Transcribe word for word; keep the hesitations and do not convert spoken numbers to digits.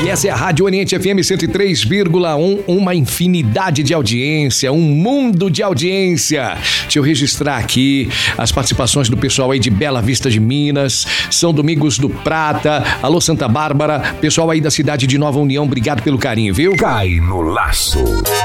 essa é a Rádio Oriente F M cento e três vírgula um, uma infinidade de audiência, um mundo de audiência. Deixa eu registrar aqui as participações do pessoal aí de Bela Vista de Minas, São Domingos do Prata, alô Santa Bárbara, pessoal aí da cidade de Nova União, obrigado pelo carinho, viu? Cai no laço.